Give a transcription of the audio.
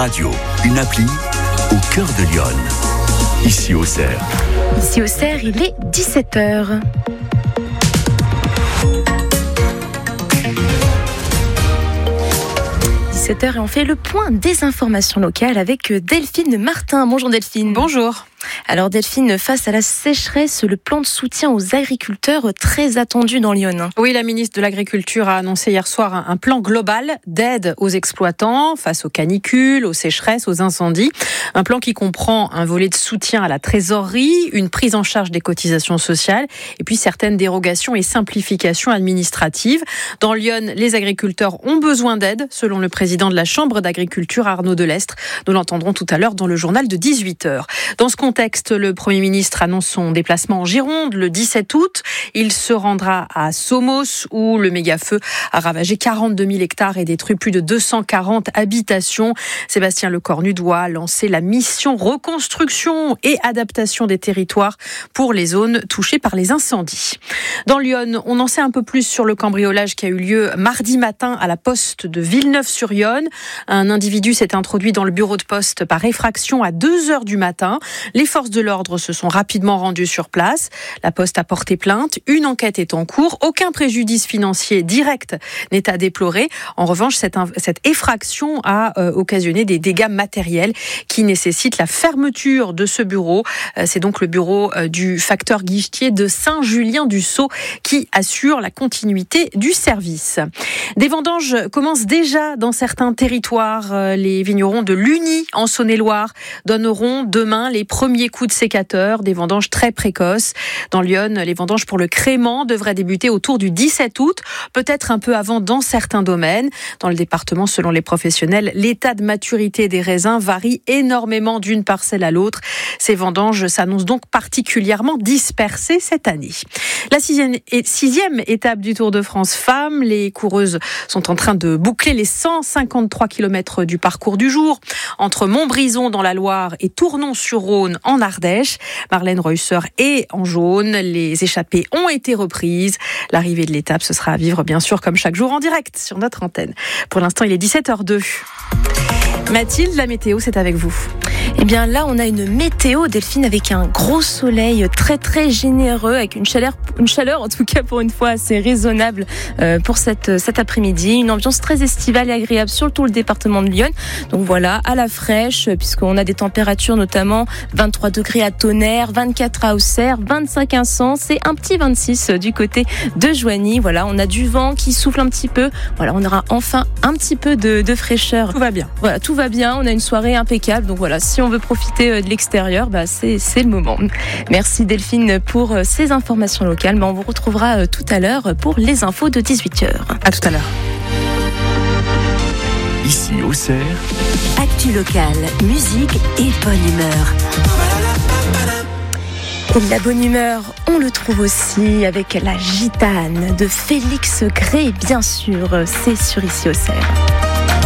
Radio, une appli au cœur de Lyon. Ici au Cerf. Ici au Cerf, il est 17h. Et on fait le point des informations locales avec Delphine Martin. Bonjour Delphine. Bonjour. Alors Delphine, face à la sécheresse, le plan de soutien aux agriculteurs très attendu dans Lyon. Oui, la ministre de l'Agriculture a annoncé hier soir un plan global d'aide aux exploitants face aux canicules, aux sécheresses, aux incendies. Un plan qui comprend un volet de soutien à la trésorerie, une prise en charge des cotisations sociales et puis certaines dérogations et simplifications administratives. Dans Lyon, les agriculteurs ont besoin d'aide, selon le président de la Chambre d'agriculture, Arnaud Delestre. Nous l'entendrons tout à l'heure dans le journal de 18h. Dans ce contexte, le Premier ministre annonce son déplacement en Gironde le 17 août. Il se rendra à Somos où le méga-feu a ravagé 42 000 hectares et détruit plus de 240 habitations. Sébastien Lecornu doit lancer la mission reconstruction et adaptation des territoires pour les zones touchées par les incendies. Dans Lyon, on en sait un peu plus sur le cambriolage qui a eu lieu mardi matin à la poste de Villeneuve-sur-Yonne. Un individu s'est introduit dans le bureau de poste par effraction à 2h du matin. Les forces de l'ordre se sont rapidement rendues sur place. La poste a porté plainte. Une enquête est en cours. Aucun préjudice financier direct n'est à déplorer. En revanche, cette effraction a occasionné des dégâts matériels qui nécessitent la fermeture de ce bureau. C'est donc le bureau du facteur guichetier de Saint-Julien-du-Sault qui assure la continuité du service. Des vendanges commencent déjà dans certains territoires. Les vignerons de Lugny, en Saône-et-Loire, donneront demain les premiers coups de sécateur, des vendanges très précoces. Dans Lyon, les vendanges pour le crément devraient débuter autour du 17 août, peut-être un peu avant dans certains domaines. Dans le département, selon les professionnels, l'état de maturité des raisins varie énormément d'une parcelle à l'autre. Ces vendanges s'annoncent donc particulièrement dispersées cette année. La sixième étape du Tour de France Femmes, les coureuses sont en train de boucler les 153 km du parcours du jour entre Montbrison dans la Loire et Tournon-sur-Rhône en Ardèche. Marlène Reusser est en jaune. Les échappées ont été reprises. L'arrivée de l'étape, ce sera à vivre bien sûr comme chaque jour en direct sur notre antenne. Pour l'instant, il est 17h02. Mathilde, la météo, c'est avec vous. Eh bien là, on a une météo, Delphine, avec un gros soleil très très généreux, avec une chaleur en tout cas pour une fois assez raisonnable pour cet après-midi. Une ambiance très estivale et agréable sur tout le département de Lyon. Donc voilà, à la fraîche, puisqu'on a des températures notamment 23 degrés à Tonnerre, 24 à Auxerre, 25 à Sens et un petit 26 du côté de Joigny. Voilà, on a du vent qui souffle un petit peu. Voilà, on aura enfin un petit peu de fraîcheur. Tout va bien. Voilà, tout va bien. On a une soirée impeccable. Donc voilà, si on veut profiter de l'extérieur, c'est le moment. Merci Delphine pour ces informations locales. On vous retrouvera tout à l'heure pour les infos de 18h. À tout à l'heure. Ici au Cerf. Actu locale, musique et bonne humeur. Et de la bonne humeur, on le trouve aussi avec la gitane de Félix Gray, bien sûr. C'est sur Ici au Cerf.